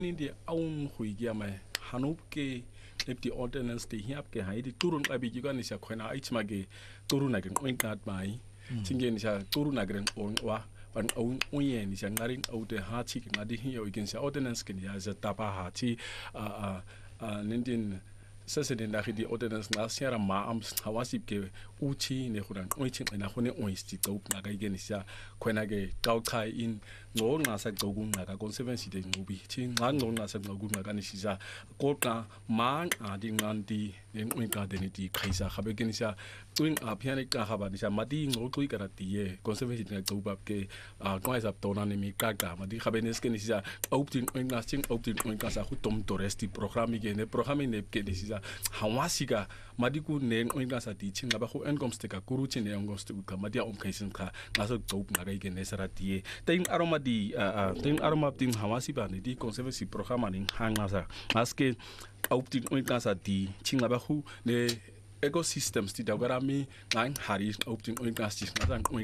die own huigia mai hanup ke ep die ordinance die hiap ke hai die turun abi juga ni sa khona ait mage turun agin oinkat mai tingen sa turun agin on wa pan own oye ni sa ngarin au de ha chi ngadi hi o igin sa ordinance ke ya za tapa ha chi nindin saseden da die ordinance na siara ma am hawasip ke uchi ne khuran oichin na khone oisti taup na ga igin sa khona ge kau khai in no nga sa gogun nga ka conservancy de ngubi chi nga no nga sa gogun nga ka ni sisa ko ka mang a di ngan di en un ka de ni di khaisa khabe ke ni sa tuin a phiane ka kha ba ni sa mati ngo tui ka ti ye conservancy de go bab ke ko sa to na ni mi ka ka ma di khabe nes ke ni sa optin un nga sing optin un ka sa khu tom to resti program ge ne program ne ke ni sa hawasiga madi ku ne un nga sa ti chin nga ba khu income ste ka kuru chin ne ngos te ka madi om kaisin ka nga so go nga ga ge ne sa ti ye tin aroma di ting aroma ting hawasi ba ni di conservancy program ni hanga sa maske optin un ka sa di chin nga ba khu ne ecosystems ti dagara mi ngang hari optin un ka sti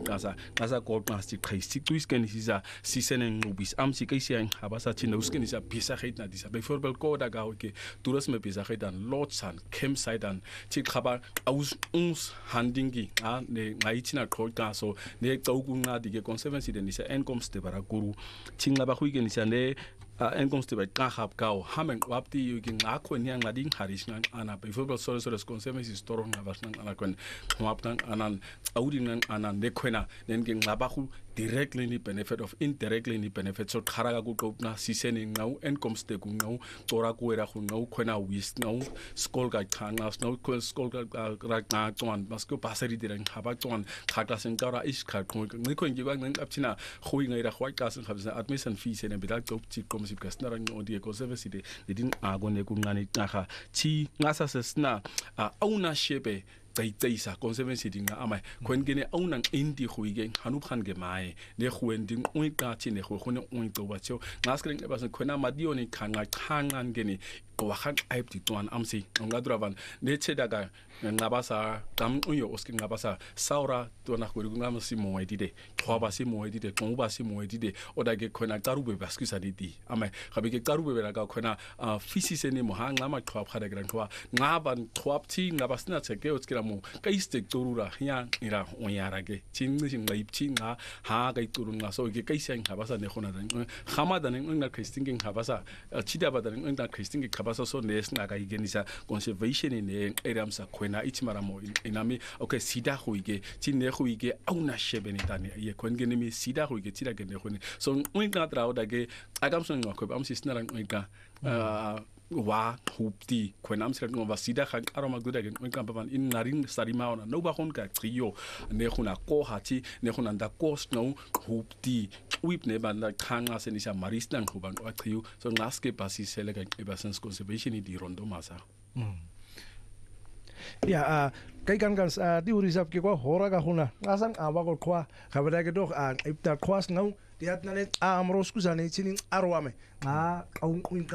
nga sa ko plastic khaisi tuis ken hisa sisenen ubis am si kaisi ang habasa chin usken isa bisa khait na disa before bel ko daga ke turas me bisa khait dan lots and campsite dan chi khaba aus uns handingi ne ngai china ko ka so ne taugu nga di ke conservancy den isa income ste bara guru chinga ba khuigen isa ne income ste ba ka khap ka hamen wapti yugi nga ko ni nga ding haris nga ana before bel so conservancy store nga vas nga ana kon waptan anan audi nga anan ne khona nen ge nga ba khu directly ni benefit of indirectly ni benefit so kharaga ku na sisene ngau income ste ku ngau tora ku era khu ngau khona wis ngau school ga khanga ngau school ga ra na ton basko pasari dirang haba ton khata sen kara is kha ku ni ko ngi bang ngap china khui ngai ra khwa ka sen khabsa admission fees ne bidal top chi kom sip kas na rang odi ko service de din agone ku ngani ta kha chi ngasa sesna ownership tai sa conservancy dinga amai kwen gene aunang indi khuige hanup khan ge mai ne khuen ding oi ka chi ne khone oi to ba cho ngaskring ba san khona madio ni khanga khangan gene ko khan aip ti tuan amsi nga dravan ne che daga ngabasa kam uyo oski ngabasa saura to na khuri ngam si mo edide khwa ba si mo edide ko ba si mo edide oda ge khona karube basku sa di amai khabe ge karube bela ga khona fisi se ne mo ha ngama khwa khada gran khwa ngaban khwap ti ngabasna che ge oskira mo kaiste torura hian ira onyara ge chin ni ngaip chi nga ha ga turun nga so ge kaisen ngabasa ne khona dan khama dan nga christing ge ngabasa chida ba dan nga christing ge ngabasa so nes nga ga igenisa conservation in area sa na ichimara mo inami okay sida huige chine huige auna shebeni tani ye kwenge nimi sida huige chira gene khone so ngwa trawo dage agam so ngwa ko am sisna ngwa wa hupti kwenam sira ngwa sida kha aroma guda gen ngwa baban in narin sarima ona no ba khon ka trio ne khuna ko hachi ne khuna nda cost no hupti wip ne banda khanga se nisa marisna khuban wa trio so ngaske pasi selega ebasens conservation di rondo masa ya kai kan di urisap ke ko hora ga huna ngasang aba ko khwa khabada ke dok ipta khwas ngau tiat na net amros ku sane chinin arwame a kaung